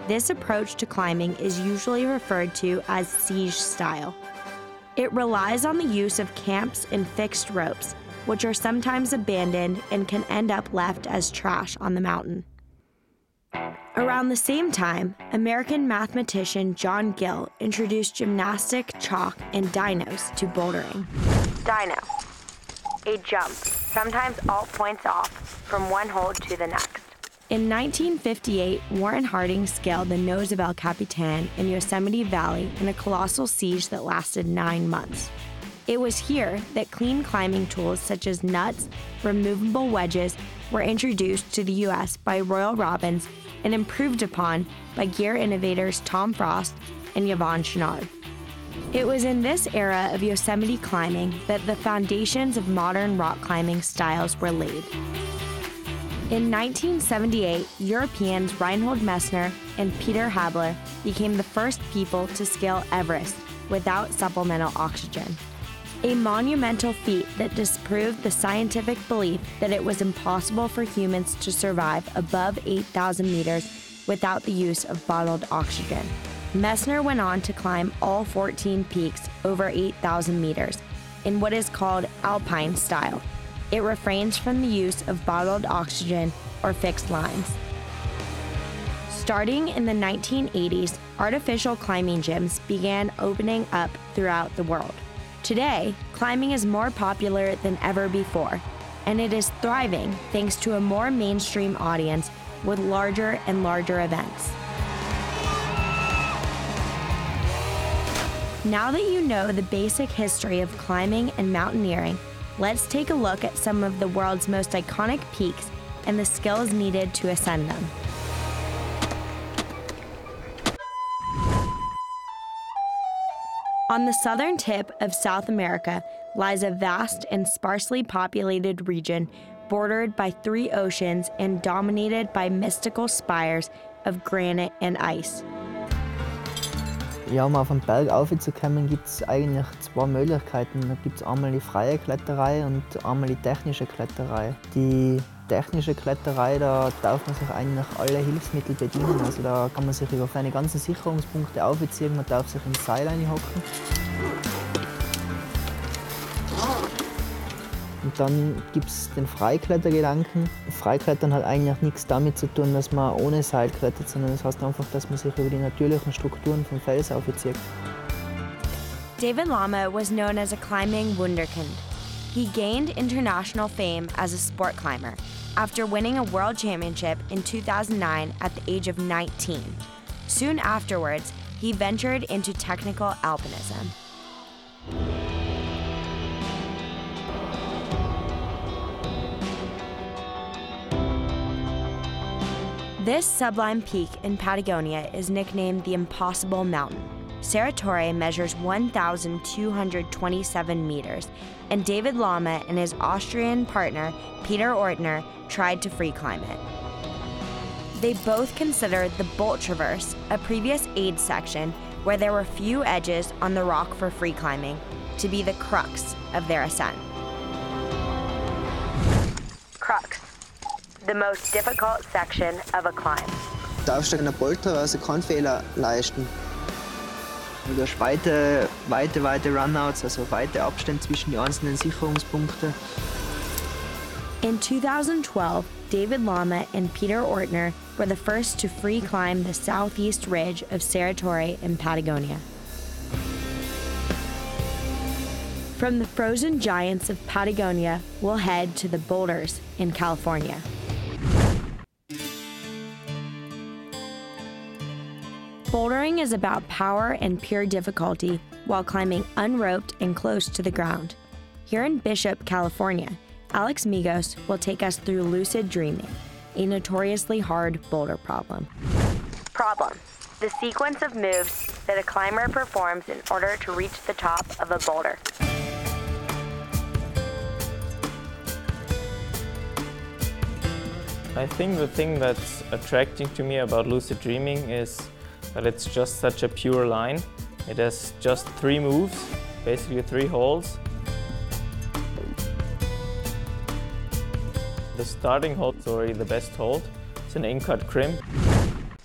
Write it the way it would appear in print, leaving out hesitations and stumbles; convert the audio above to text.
This approach to climbing is usually referred to as siege style. It relies on the use of camps and fixed ropes, which are sometimes abandoned and can end up left as trash on the mountain. Around the same time, American mathematician John Gill introduced gymnastic, chalk, and dynos to bouldering. Dyno, a jump, sometimes all points off from one hold to the next. In 1958, Warren Harding scaled the nose of El Capitan in Yosemite Valley in a colossal siege that lasted 9 months. It was here that clean climbing tools such as nuts, removable wedges, were introduced to the U.S. by Royal Robbins and improved upon by gear innovators Tom Frost and Yvon Chouinard. It was in this era of Yosemite climbing that the foundations of modern rock climbing styles were laid. In 1978, Europeans Reinhold Messner and Peter Habler became the first people to scale Everest without supplemental oxygen. A monumental feat that disproved the scientific belief that it was impossible for humans to survive above 8,000 meters without the use of bottled oxygen. Messner went on to climb all 14 peaks over 8,000 meters in what is called alpine style. It refrains from the use of bottled oxygen or fixed lines. Starting in the 1980s, artificial climbing gyms began opening up throughout the world. Today, climbing is more popular than ever before, and it is thriving thanks to a more mainstream audience with larger and larger events. Now that you know the basic history of climbing and mountaineering, let's take a look at some of the world's most iconic peaks and the skills needed to ascend them. On the southern tip of South America lies a vast and sparsely populated region bordered by 3 oceans and dominated by mystical spires of granite and ice. Ja, um auf den Berg raufzukommen, gibt es eigentlich 2 Möglichkeiten. Da gibt es einmal die freie Kletterei und einmal die technische Kletterei. Die technische Kletterei, da darf man sich eigentlich alle Hilfsmittel bedienen. Also da kann man sich über seine ganzen Sicherungspunkte aufziehen, man darf sich ins Seil reinhocken. Und dann gibt es den Freiklettergedanken. Freiklettern hat eigentlich nichts damit zu tun, dass man ohne Seil klettert, sondern das heißt einfach, dass man sich über die natürlichen Strukturen vom Fels aufzieht. David Lama was known as a climbing wunderkind. He gained international fame as a sport climber after winning a world championship in 2009 at the age of 19. Soon afterwards, he ventured into technical alpinism. This sublime peak in Patagonia is nicknamed the Impossible Mountain. Serra Torre measures 1,227 meters, and David Lama and his Austrian partner, Peter Ortner, tried to free climb it. They both considered the Bolt Traverse, a previous aid section where there were few edges on the rock for free climbing, to be the crux of their ascent. Crux. The most difficult section of a climb. Der Aufstieg in der Bolt Traverse keinen Fehler leisten. Du hast weite Runouts, also weite Abstände zwischen den einzelnen Sicherungspunkten. In 2012, David Lama and Peter Ortner were the first to free climb the southeast ridge of Serra Torre in Patagonia. From the frozen giants of Patagonia, we'll head to the boulders in California. Bouldering is about power and pure difficulty while climbing unroped and close to the ground. Here in Bishop, California, Alex Migos will take us through lucid dreaming, a notoriously hard boulder problem. Problem: the sequence of moves that a climber performs in order to reach the top of a boulder. I think the thing that's attracting to me about lucid dreaming is that it's just such a pure line. It has just 3 moves, basically 3 holds. The starting hold is already the best hold. It's an in-cut crimp.